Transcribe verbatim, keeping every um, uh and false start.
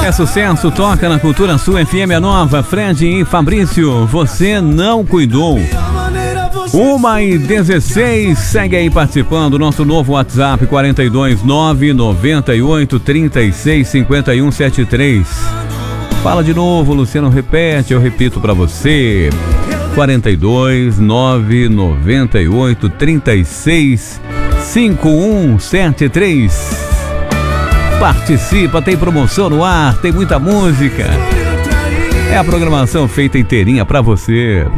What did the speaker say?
é sucesso, toca na Cultura Sul F M, a nova. Fred e Fabrício, você não cuidou. uma e dezesseis, segue aí participando. Nosso novo WhatsApp, quatro dois nove, nove oito, três seis, cinco um sete três. Fala de novo, Luciano, repete, eu repito pra você. quatro dois nove, nove oito, três seis, cinco um sete três. Participa, tem promoção no ar, tem muita música. É a programação feita inteirinha pra você.